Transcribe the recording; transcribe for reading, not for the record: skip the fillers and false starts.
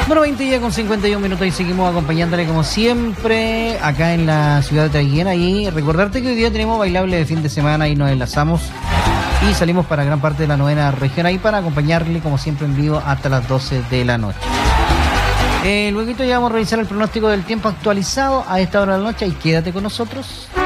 Bueno, 20 días con 51 minutos y seguimos acompañándole como siempre acá en la ciudad de Traiguén. Y recordarte que hoy día tenemos bailable de fin de semana y nos enlazamos y salimos para gran parte de la novena región ahí para acompañarle como siempre en vivo hasta las 12 de la noche. Luego ya vamos a revisar el pronóstico del tiempo actualizado a esta hora de la noche y quédate con nosotros.